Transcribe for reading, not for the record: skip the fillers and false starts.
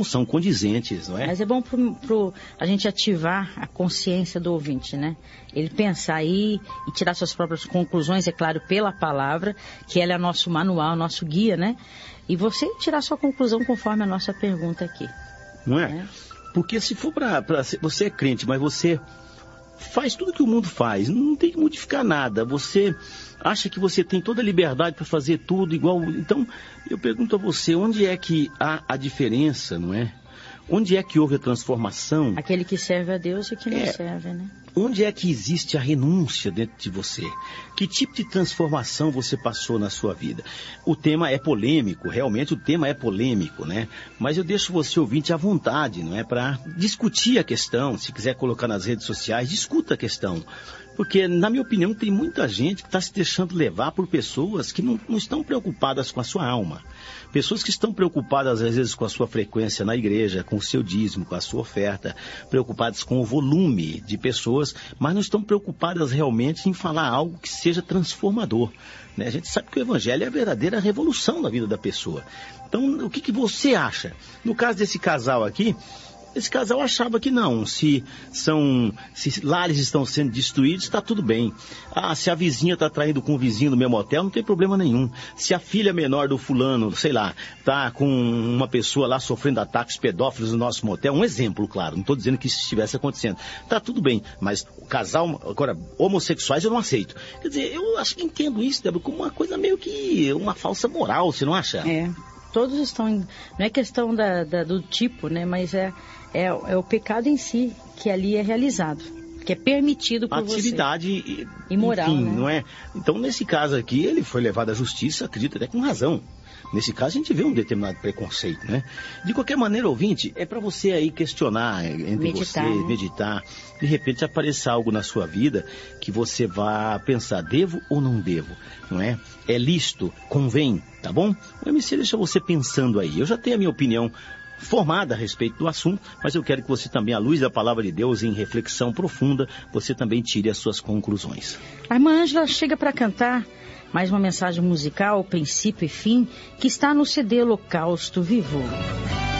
não são condizentes, não é? Mas é bom a gente ativar a consciência do ouvinte, né? Ele pensar aí e tirar suas próprias conclusões, é claro, pela palavra, que ela é nosso manual, nosso guia, né? E você tirar sua conclusão conforme a nossa pergunta aqui. Não é? Porque se for você é crente, mas você faz tudo que o mundo faz, não tem que modificar nada. Você acha que você tem toda a liberdade para fazer tudo igual. Então, eu pergunto a você, onde é que há a diferença, não é? Onde é que houve a transformação? Aquele que serve a Deus e que não serve, né? Onde é que existe a renúncia dentro de você? Que tipo de transformação você passou na sua vida? O tema é polêmico, realmente o tema é polêmico, né? Mas eu deixo você ouvinte à vontade, não é? Para discutir a questão. Se quiser colocar nas redes sociais, discuta a questão. Porque, na minha opinião, tem muita gente que está se deixando levar por pessoas que não estão preocupadas com a sua alma. Pessoas que estão preocupadas, às vezes, com a sua frequência na igreja, com o seu dízimo, com a sua oferta, preocupadas com o volume de pessoas, mas não estão preocupadas realmente em falar algo que seja transformador, né? A gente sabe que o evangelho é a verdadeira revolução na vida da pessoa. Então, o que você acha? No caso desse casal aqui, esse casal achava que não, se lares estão sendo destruídos, está tudo bem. Se a vizinha está traindo com o vizinho no mesmo hotel, não tem problema nenhum. Se a filha menor do fulano, sei lá, está com uma pessoa lá sofrendo ataques pedófilos no nosso motel, um exemplo, claro, não estou dizendo que isso estivesse acontecendo. Está tudo bem, mas o casal, agora, homossexuais eu não aceito. Quer dizer, eu acho que entendo isso, Débora, como uma coisa meio que uma falsa moral, você não acha? Todos estão, não é questão do tipo, né, mas é o pecado em si que ali é realizado, que é permitido por você. Atividade imoral, enfim, né? Não é? Então, nesse caso aqui, ele foi levado à justiça, acredito até com razão. Nesse caso, a gente vê um determinado preconceito, né? De qualquer maneira, ouvinte, é para você aí questionar entre você, meditar. De repente, aparecer algo na sua vida que você vá pensar, devo ou não devo, não é? É lícito? Convém? Tá bom? O MC deixa você pensando aí. Eu já tenho a minha opinião formada a respeito do assunto, mas eu quero que você também, à luz da palavra de Deus, em reflexão profunda, você também tire as suas conclusões. A irmã Ângela chega para cantar mais uma mensagem musical, princípio e fim, que está no CD Holocausto Vivo.